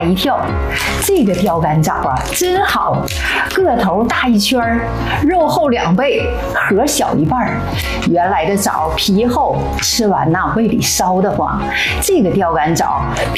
一跳，这个钓竿枣啊真好，个头大一圈，肉厚2倍，核小1半。原来的枣皮厚，吃完呐胃里烧得慌。这个钓竿枣